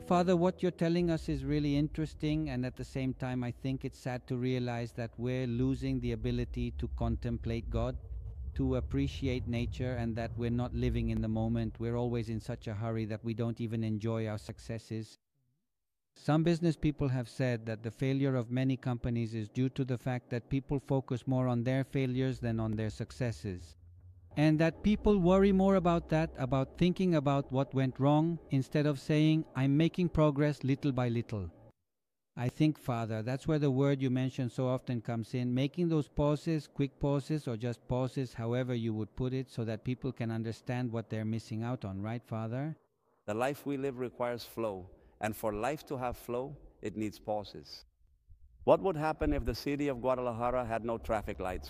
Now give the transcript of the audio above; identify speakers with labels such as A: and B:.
A: Father, what you're telling us is really interesting, and at the same time, I think it's sad to realize that we're losing the ability to contemplate God, to appreciate nature, and that we're not living in the moment. We're always in such a hurry that we don't even enjoy our successes. Some business people have said that the failure of many companies is due to the fact that people focus more on their failures than on their successes. And that people worry more about that, about thinking about what went wrong, instead of saying, I'm making progress little by little. I think, Father, that's where the word you mentioned so often comes in, making those pauses, quick pauses, or just pauses, however you would put it, so that people can understand what they're missing out on, right, Father?
B: The life we live requires flow, and for life to have flow, it needs pauses. What would happen if the city of Guadalajara had no traffic lights?